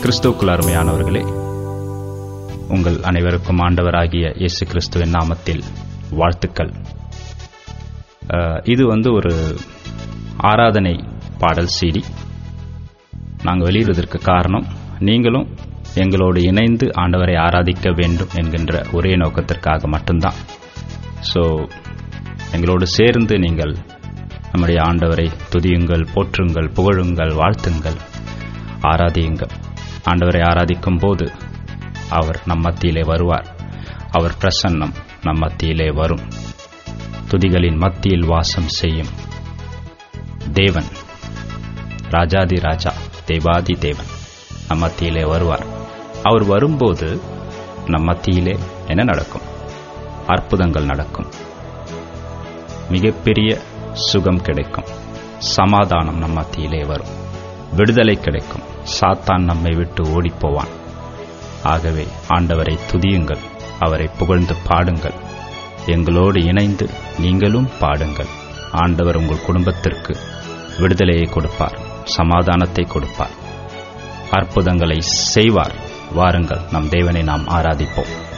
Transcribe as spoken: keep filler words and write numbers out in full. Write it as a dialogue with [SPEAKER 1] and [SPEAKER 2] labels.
[SPEAKER 1] கிறிஸ்துவுக்குள் அருமையானவர்களே, உங்கள் அனைவருக்கும் ஆண்டவராகிய இயேசு கிறிஸ்துவின் நாமத்தில் வாழ்த்துக்கள். இது வந்து ஒரு ஆராதனை பாடல் சீடி. நாங்கள் வெளியிடுவதற்கு காரணம், நீங்களும் எங்களோடு இணைந்து ஆண்டவரை ஆராதிக்க வேண்டும் என்கின்ற ஒரே நோக்கத்திற்காக மட்டும்தான். ஸோ எங்களோடு சேர்ந்து நீங்கள் நம்முடைய ஆண்டவரை துதியுங்கள், போற்றுங்கள், புகழுங்கள், வாழ்த்துங்கள், ஆராதியுங்கள். ஆண்டவரை ஆராதிக்கும் போது அவர் நம் மத்தியிலே வருவார். அவர் பிரசன்னம் நம் மத்தியிலே வரும். துதிகளின் மத்தியில் வாசம் செய்யும் தேவன், ராஜாதி ராஜா, தேவாதி தேவன் நம் மத்தியிலே வருவார். அவர் வரும்போது நம் மத்தியிலே என்ன நடக்கும்? அற்புதங்கள் நடக்கும். மிகப்பெரிய சுகம் கிடைக்கும். சமாதானம் நம் மத்தியிலே வரும். விடுதலை கிடைக்கும். சாத்தான் நம்மை விட்டு ஓடிப்போவான். ஆகவே ஆண்டவரை துதியுங்கள், அவரை புகழ்ந்து பாடுங்கள். எங்களோடு இணைந்து நீங்களும் பாடுங்கள். ஆண்டவர் உங்கள் குடும்பத்திற்கு விடுதலையை கொடுப்பார், சமாதானத்தை கொடுப்பார், அற்புதங்களை செய்வார். வாருங்கள், நம் தேவனை நாம் ஆராதிப்போம்.